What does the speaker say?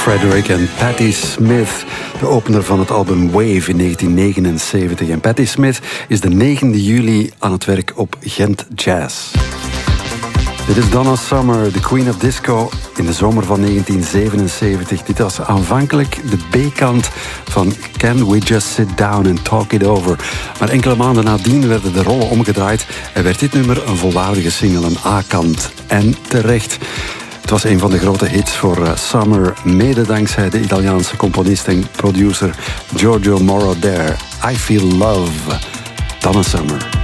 Frederick en Patti Smith, de opener van het album Wave in 1979. En Patti Smith is de 9e juli aan het werk op Gent Jazz. Dit is Donna Summer, de Queen of Disco, in de zomer van 1977. Dit was aanvankelijk de B-kant van Can We Just Sit Down and Talk It Over. Maar enkele maanden nadien werden de rollen omgedraaid en werd dit nummer een volwaardige single, een A-kant. En terecht. Het was een van de grote hits voor Summer, mede dankzij de Italiaanse componist en producer Giorgio Moroder. I Feel Love, Donna Summer.